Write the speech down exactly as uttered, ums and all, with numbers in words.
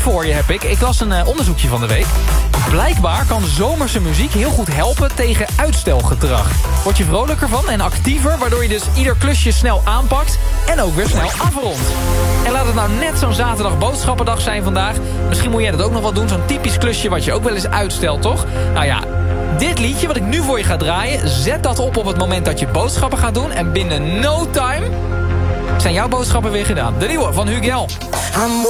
voor je heb ik. Ik las een uh, onderzoekje van de week. Blijkbaar kan zomerse muziek heel goed helpen tegen uitstelgedrag. Word je vrolijker van en actiever, waardoor je dus ieder klusje snel aanpakt en ook weer snel afrondt. En laat het nou net zo'n zaterdag boodschappendag zijn vandaag. Misschien moet jij dat ook nog wel doen, zo'n typisch klusje wat je ook wel eens uitstelt, toch? Nou ja, dit liedje wat ik nu voor je ga draaien, zet dat op op het moment dat je boodschappen gaat doen en binnen no time zijn jouw boodschappen weer gedaan. De nieuwe van Hugues Jel.